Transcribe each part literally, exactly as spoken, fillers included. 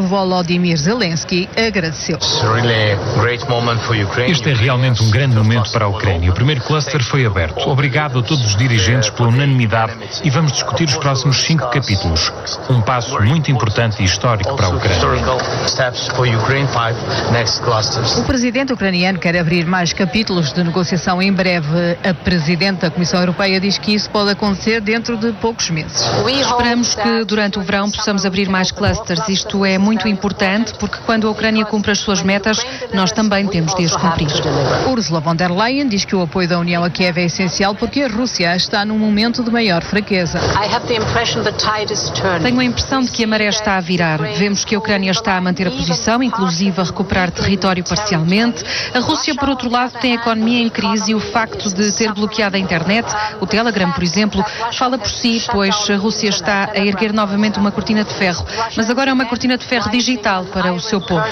Volodymyr Zelensky agradeceu. Este é realmente um grande momento para a Ucrânia. O primeiro cluster foi aberto. Obrigado a todos os dirigentes pela unanimidade e vamos discutir os próximos cinco capítulos. Um passo muito importante e histórico para a Ucrânia. O presidente ucraniano quer abrir mais capítulos de negociação em breve. A presidente da Comissão Europeia diz que isso pode acontecer dentro de poucos meses. Esperamos que durante o verão possamos abrir mais clusters. Isto é muito importante porque quando a Ucrânia cumpre as suas metas, nós também temos de as cumprir. Ursula von der Leyen diz que o apoio da União a Kiev é essencial porque a Rússia está num momento de maior fraqueza. Tenho a impressão de que a maré está a virar. Vemos que a Ucrânia está a manter a posição, inclusive a recuperar território parcialmente. A Rússia, por outro lado, tem a economia em crise e o facto de ter bloqueado a internet, o Telegram, por exemplo, fala por si, pois a Rússia está a erguer novamente uma cortina de ferro, mas agora é uma cortina de ferro digital para o seu povo.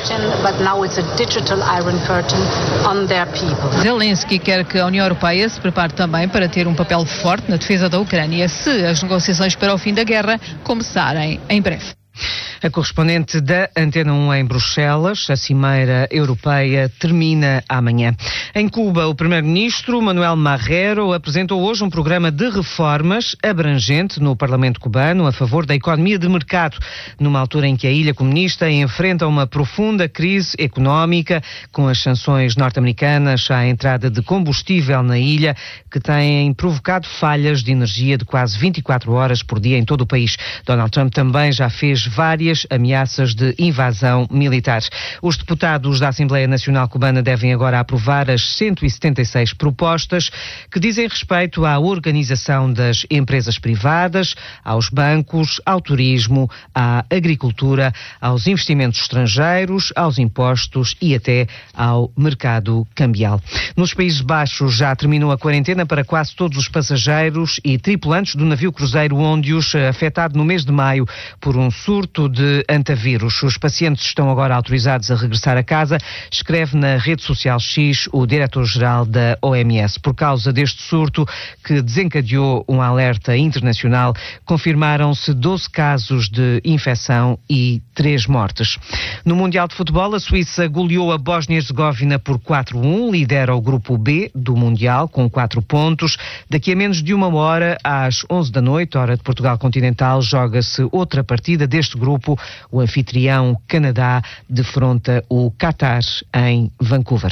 Zelensky quer que a União Europeia se prepare também para ter um papel forte na defesa da Ucrânia se as negociações para o fim da guerra começarem em breve. A correspondente da Antena um em Bruxelas, a Cimeira Europeia termina amanhã. Em Cuba, o primeiro-ministro Manuel Marrero apresentou hoje um programa de reformas abrangente no Parlamento cubano a favor da economia de mercado, numa altura em que a ilha comunista enfrenta uma profunda crise económica, com as sanções norte-americanas à entrada de combustível na ilha, que têm provocado falhas de energia de quase vinte e quatro horas por dia em todo o país. Donald Trump também já fez várias ameaças de invasão militar. Os deputados da Assembleia Nacional Cubana devem agora aprovar as cento e setenta e seis propostas que dizem respeito à organização das empresas privadas, aos bancos, ao turismo, à agricultura, aos investimentos estrangeiros, aos impostos e até ao mercado cambial. Nos Países Baixos já terminou a quarentena para quase todos os passageiros e tripulantes do navio cruzeiro Ondius, afetado no mês de maio por um surto de antavírus. Os pacientes estão agora autorizados a regressar a casa, escreve na rede social X o diretor-geral da O M S. Por causa deste surto, que desencadeou um alerta internacional, confirmaram-se doze casos de infecção e três mortes. No Mundial de Futebol, a Suíça goleou a Bósnia-Herzegovina por quatro a um, lidera o grupo B do Mundial com quatro pontos. Daqui a menos de uma hora, às onze da noite, hora de Portugal continental, joga-se outra partida deste grupo. O anfitrião Canadá defronta o Qatar em Vancouver.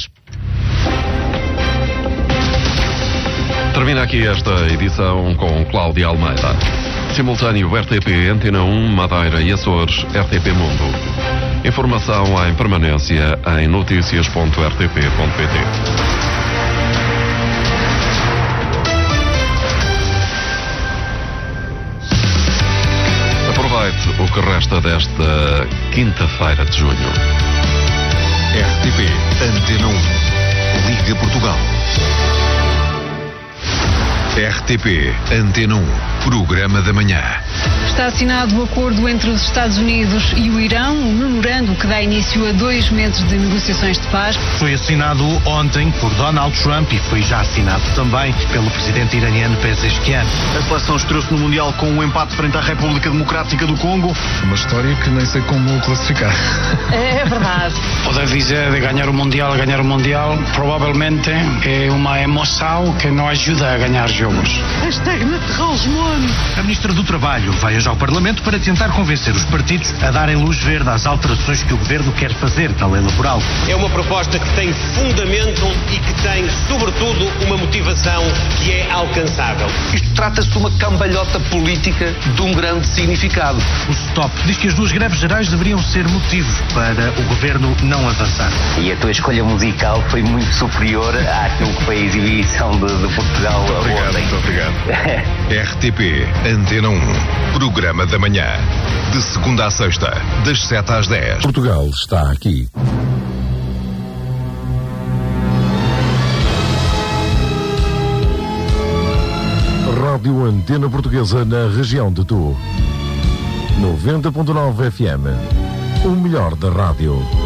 Termina aqui esta edição com Cláudia Almeida. Simultâneo R T P, Antena um, Madeira e Açores, R T P Mundo. Informação em permanência em notícias ponto r t p ponto p t. Aproveite o que resta desta quinta-feira de junho. R T P Antena um, Liga Portugal. R T P Antena um, Programa da Manhã. Está assinado o acordo entre os Estados Unidos e o Irão, um memorando que dá início a dois meses de negociações de paz. Foi assinado ontem por Donald Trump e foi já assinado também pelo presidente iraniano Pezeshkian. A seleção estreou-se no Mundial com um empate frente à República Democrática do Congo. Uma história que nem sei como classificar. É verdade. Poder dizer de ganhar o Mundial, ganhar o Mundial, provavelmente é uma emoção que não ajuda a ganhar jogos. Hashtag Naterralsmone. A Ministra do Trabalho vai hoje ao Parlamento para tentar convencer os partidos a darem luz verde às alterações que o Governo quer fazer na lei laboral. É uma proposta que tem fundamento e que tem, sobretudo, uma motivação que é alcançável. Isto trata-se de uma cambalhota política de um grande significado. O STOP diz que as duas greves gerais deveriam ser motivos para o Governo não avançar. E a tua escolha musical foi muito superior àquilo que foi a exibição de, de Portugal obrigado, ontem. Muito obrigado. R T P Antena um, Programa da Manhã. De segunda à sexta, das sete às dez. Portugal está aqui. Rádio Antena Portuguesa na região de Tu. noventa ponto nove F M. O melhor da rádio.